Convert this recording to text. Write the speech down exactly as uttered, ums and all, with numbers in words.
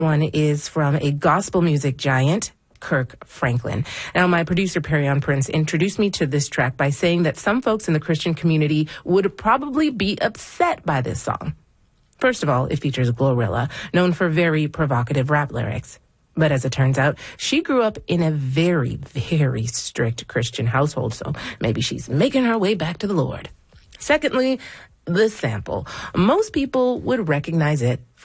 one is from a gospel music giant, Kirk Franklin. Now, my producer, Perion Prince, introduced me to this track by saying that some folks in the Christian community would probably be upset by this song. First of all, it features Glorilla, known for very provocative rap lyrics. But as it turns out, she grew up in a very, very strict Christian household, so maybe she's making her way back to the Lord. Secondly, the sample. Most people would recognize it